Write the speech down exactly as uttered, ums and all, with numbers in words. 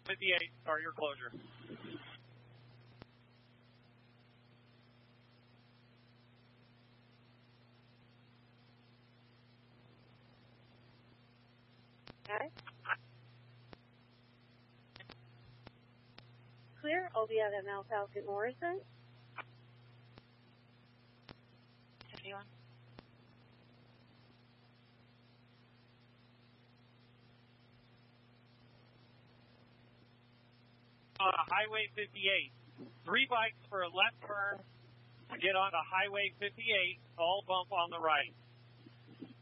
fifty-eight, start your closure. Okay. Clear. I'll be out at Mount Falcon Morrison. fifty-one. On Highway fifty-eight. Three bikes for a left turn to get onto Highway fifty-eight, all bump on the right.